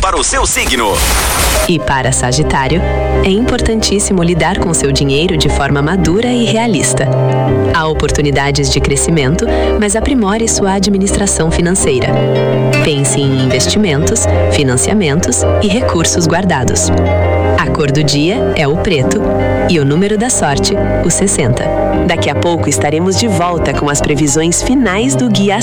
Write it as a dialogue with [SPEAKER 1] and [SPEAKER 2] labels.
[SPEAKER 1] para o seu signo.
[SPEAKER 2] E para Sagitário, é importantíssimo lidar com seu dinheiro de forma madura e realista. Há oportunidades de crescimento, mas aprimore sua administração financeira. Pense em investimentos, financiamentos e recursos guardados. A cor do dia é o preto e o número da sorte, o 60. Daqui a pouco estaremos de volta com as previsões finais do Guia